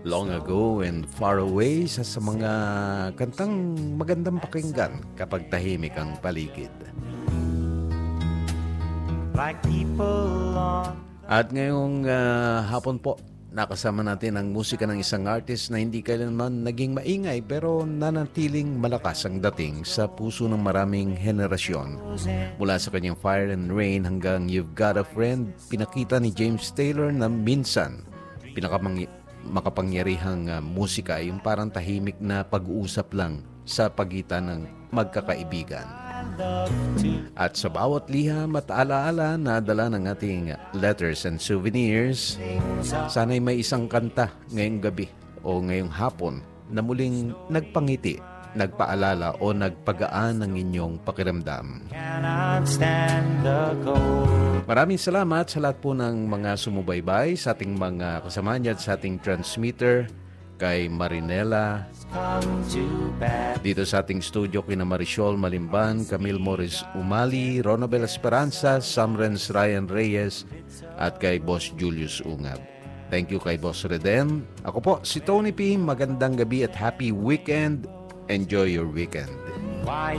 Long Ago and Far Away, sa mga kantang magandang pakinggan kapag tahimik ang paligid. At ngayong hapon po, nakasama natin ang musika ng isang artist na hindi kailanman naging maingay pero nanatiling malakas ang dating sa puso ng maraming henerasyon. Mula sa kanyang Fire and Rain hanggang You've Got a Friend, pinakita ni James Taylor na minsan makapangyarihang musika ay yung parang tahimik na pag-uusap lang sa pagitan ng magkakaibigan. At sa bawat liham at alaala na dala ng ating letters and souvenirs, sana'y may isang kanta ngayong gabi o ngayong hapon na muling nagpangiti, nagpaalala o nagpagaan ng inyong pakiramdam. Maraming salamat sa lahat po ng mga sumubaybay, sa ating mga kasama niya at sa ating transmitter, kay Marinela, dito sa ating studio kina Marisol Malimban, Camille Morris Umali, Ronabel Esperanza, Samrens Ryan Reyes at kay Boss Julius Ungab. Thank you kay Boss Reden. Ako po si Tony P. Magandang gabi at happy weekend. Enjoy your weekend. Why